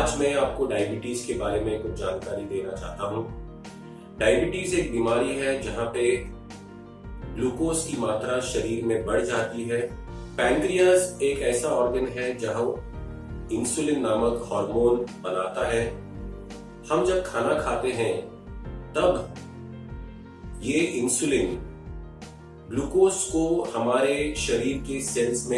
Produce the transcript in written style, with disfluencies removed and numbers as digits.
आज मैं आपको डायबिटीज के बारे में कुछ जानकारी देना चाहता हूँ। डायबिटीज एक बीमारी है जहाँ पे ग्लूकोज की मात्रा शरीर में बढ़ जाती है। पैनक्रियाज एक ऐसा ऑर्गन है जहाँ इंसुलिन नामक हार्मोन बनाता है। हम जब खाना खाते हैं तब ये इंसुलिन ग्लूकोज को हमारे शरीर के सेल्स में